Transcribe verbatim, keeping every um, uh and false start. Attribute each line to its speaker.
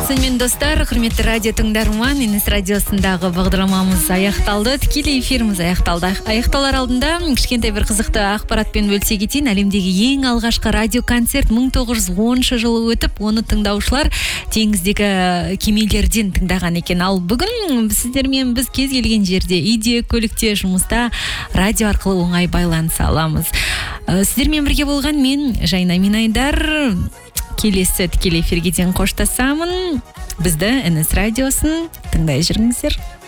Speaker 1: Сонымен достар, құрметті радио тыңдарман, Енис радиосындағы бағдарламамыз аяқталды, тікелей эфиріміз аяқталды. Аяқталар алдында кішкентай бір қызықты ақпаратпен бөлсе кетейін. Әлемдегі ең алғашқы радиоконцерт мың тоғыз жүз оныншы жылы өтіп, оны тыңдаушылар теңіздегі кемелерден тыңдаған екен. Ал бүгін сіздермен біз кез келген жерде, үйде, көлікте, жұмыста радио арқылы оңай байланыса аламыз. Сіздермен бірге болған мен Жайна Минайдар. Келесі тікелей эфирге дейін қоштасамын. Бізді Енис радиосын тыңдай жүріңіздер.